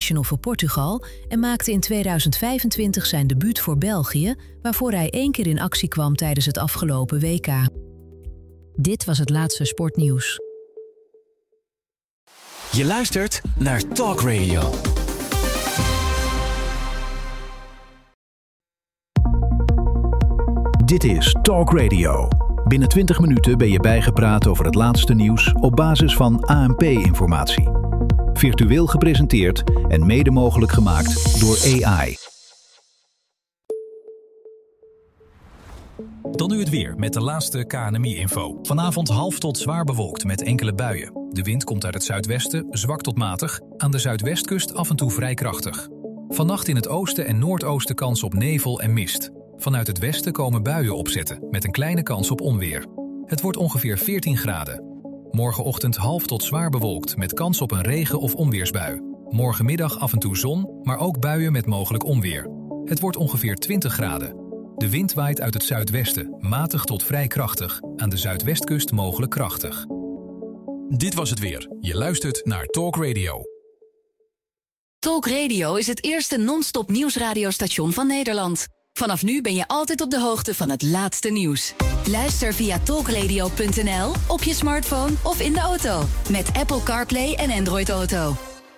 international voor Portugal en maakte in 2025 zijn debuut voor België, waarvoor hij 1 keer in actie kwam tijdens het afgelopen WK. Dit was het laatste sportnieuws. Je luistert naar Talk Radio. Dit is Talk Radio. Binnen 20 minuten ben je bijgepraat over het laatste nieuws op basis van ANP-informatie. Virtueel gepresenteerd en mede mogelijk gemaakt door AI. Dan nu het weer met de laatste KNMI-info. Vanavond half tot zwaar bewolkt met enkele buien. De wind komt uit het zuidwesten, zwak tot matig. Aan de zuidwestkust af en toe vrij krachtig. Vannacht in het oosten en noordoosten kans op nevel en mist. Vanuit het westen komen buien opzetten met een kleine kans op onweer. Het wordt ongeveer 14 graden. Morgenochtend half tot zwaar bewolkt met kans op een regen- of onweersbui. Morgenmiddag af en toe zon, maar ook buien met mogelijk onweer. Het wordt ongeveer 20 graden. De wind waait uit het zuidwesten, matig tot vrij krachtig. Aan de zuidwestkust mogelijk krachtig. Dit was het weer. Je luistert naar Talk Radio. Talk Radio is het eerste non-stop nieuwsradiostation van Nederland. Vanaf nu ben je altijd op de hoogte van het laatste nieuws. Luister via talkradio.nl, op je smartphone of in de auto. Met Apple CarPlay en Android Auto.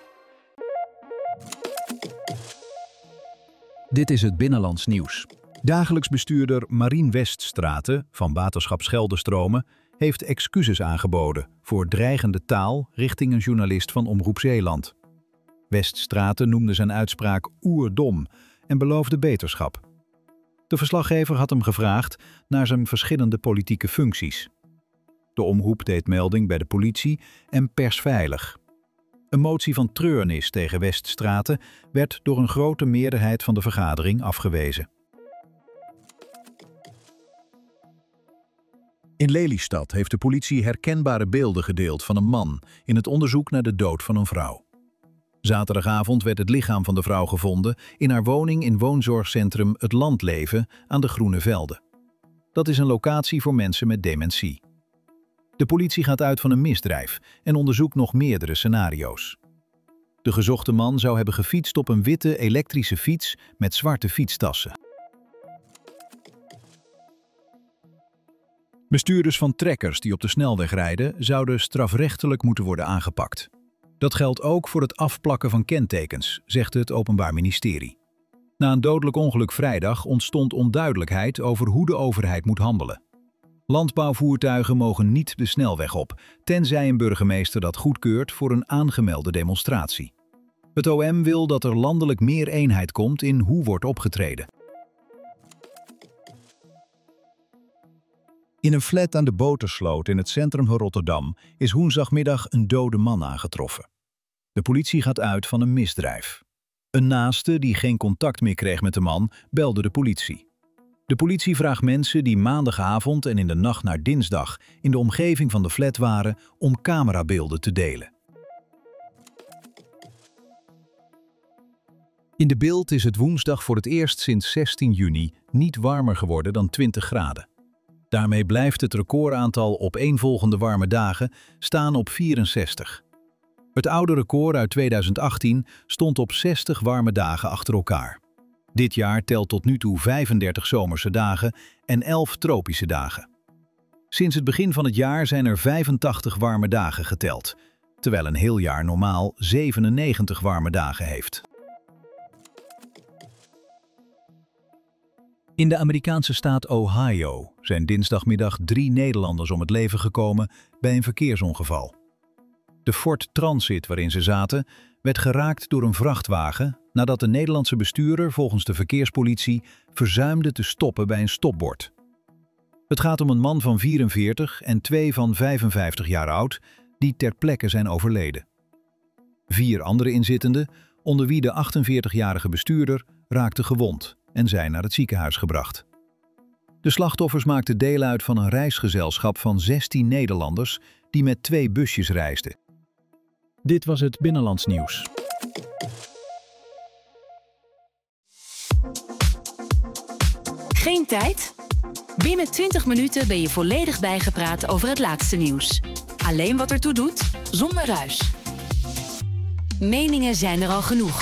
Dit is het Binnenlands Nieuws. Dagelijks bestuurder Marien Weststraten van Waterschap Scheldestromen heeft excuses aangeboden voor dreigende taal richting een journalist van Omroep Zeeland. Weststraten noemde zijn uitspraak oerdom en beloofde beterschap. De verslaggever had hem gevraagd naar zijn verschillende politieke functies. De omroep deed melding bij de politie en Persveilig. Een motie van treurnis tegen Weststraten werd door een grote meerderheid van de vergadering afgewezen. In Lelystad heeft de politie herkenbare beelden gedeeld van een man in het onderzoek naar de dood van een vrouw. Zaterdagavond werd het lichaam van de vrouw gevonden in haar woning in woonzorgcentrum Het Landleven aan de Groene Velden. Dat is een locatie voor mensen met dementie. De politie gaat uit van een misdrijf en onderzoekt nog meerdere scenario's. De gezochte man zou hebben gefietst op een witte elektrische fiets met zwarte fietstassen. Bestuurders van trekkers die op de snelweg rijden zouden strafrechtelijk moeten worden aangepakt. Dat geldt ook voor het afplakken van kentekens, zegt het Openbaar Ministerie. Na een dodelijk ongeluk vrijdag ontstond onduidelijkheid over hoe de overheid moet handelen. Landbouwvoertuigen mogen niet de snelweg op, tenzij een burgemeester dat goedkeurt voor een aangemelde demonstratie. Het OM wil dat er landelijk meer eenheid komt in hoe wordt opgetreden. In een flat aan de Botersloot in het centrum van Rotterdam is woensdagmiddag een dode man aangetroffen. De politie gaat uit van een misdrijf. Een naaste die geen contact meer kreeg met de man belde de politie. De politie vraagt mensen die maandagavond en in de nacht naar dinsdag in de omgeving van de flat waren om camerabeelden te delen. In de beeld is het woensdag voor het eerst sinds 16 juni niet warmer geworden dan 20 graden. Daarmee blijft het recordaantal opeenvolgende warme dagen staan op 64. Het oude record uit 2018 stond op 60 warme dagen achter elkaar. Dit jaar telt tot nu toe 35 zomerse dagen en 11 tropische dagen. Sinds het begin van het jaar zijn er 85 warme dagen geteld, terwijl een heel jaar normaal 97 warme dagen heeft. In de Amerikaanse staat Ohio zijn dinsdagmiddag 3 Nederlanders om het leven gekomen bij een verkeersongeval. De Ford Transit waarin ze zaten werd geraakt door een vrachtwagen nadat de Nederlandse bestuurder volgens de verkeerspolitie verzuimde te stoppen bij een stopbord. Het gaat om een man van 44 en 2 van 55 jaar oud die ter plekke zijn overleden. 4 andere inzittenden, onder wie de 48-jarige bestuurder, raakten gewond en zijn naar het ziekenhuis gebracht. De slachtoffers maakten deel uit van een reisgezelschap van 16 Nederlanders die met 2 busjes reisden. Dit was het Binnenlands Nieuws. Geen tijd? Binnen 20 minuten ben je volledig bijgepraat over het laatste nieuws. Alleen wat ertoe doet, zonder ruis. Meningen zijn er al genoeg.